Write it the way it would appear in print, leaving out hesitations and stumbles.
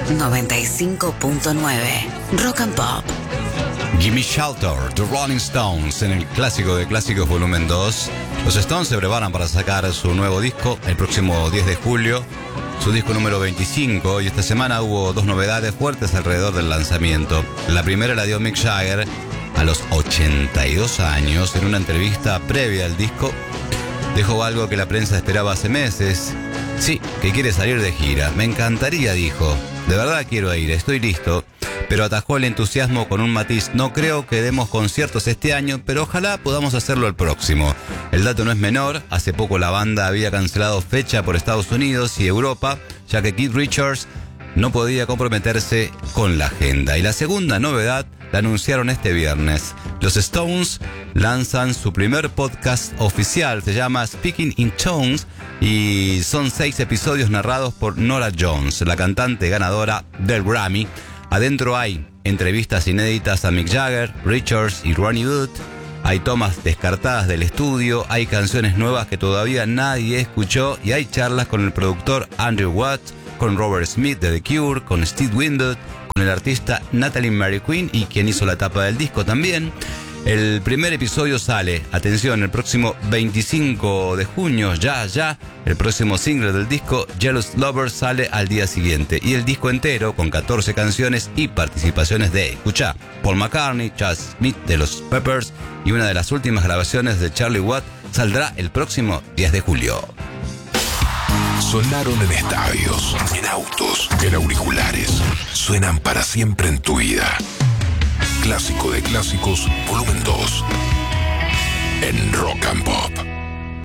95.9 Rock and Pop. Gimme Shelter, The Rolling Stones, en el Clásico de Clásicos Volumen 2. Los Stones se preparan para sacar su nuevo disco el próximo 10 de julio, su disco número 25, y esta semana hubo dos novedades fuertes alrededor del lanzamiento. La primera la dio Mick Jagger a los 82 años en una entrevista previa al disco. Dejó algo que la prensa esperaba hace meses. Sí, que quiere salir de gira. Me encantaría, dijo. De verdad quiero ir, estoy listo. Pero atajó el entusiasmo con un matiz. No creo que demos conciertos este año, pero ojalá podamos hacerlo el próximo. El dato no es menor. Hace poco la banda había cancelado fecha por Estados Unidos y Europa, ya que Keith Richards no podía comprometerse con la agenda. Y la segunda novedad la anunciaron este viernes. Los Stones lanzan su primer podcast oficial, se llama Speaking in Tones, y son 6 episodios narrados por Norah Jones, la cantante ganadora del Grammy. Adentro hay entrevistas inéditas a Mick Jagger, Richards y Ronnie Wood. Hay tomas descartadas del estudio, hay canciones nuevas que todavía nadie escuchó y hay charlas con el productor Andrew Watt, con Robert Smith de The Cure, con Steve Winwood, con el artista Natalie Mary Quinn y quien hizo la tapa del disco también. El primer episodio sale, atención, el próximo 25 de junio, ya. El próximo single del disco, Jealous Lover, sale al día siguiente. Y el disco entero, con 14 canciones y participaciones de, escuchá, Paul McCartney, Chad Smith de los Peppers y una de las últimas grabaciones de Charlie Watt, saldrá el próximo 10 de julio. Sonaron en estadios, en autos, en auriculares. Suenan para siempre en tu vida. Clásico de Clásicos, Volumen 2. En Rock and Pop.